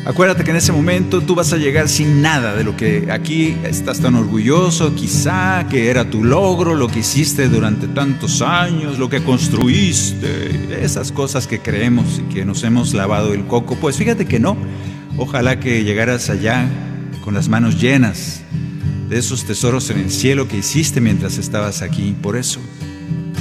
Acuérdate que en ese momento tú vas a llegar sin nada de lo que aquí estás tan orgulloso, quizá, que era tu logro, lo que hiciste durante tantos años, lo que construiste, esas cosas que creemos y que nos hemos lavado el coco. Pues fíjate que no. Ojalá que llegaras allá con las manos llenas de esos tesoros en el cielo que hiciste mientras estabas aquí. Por eso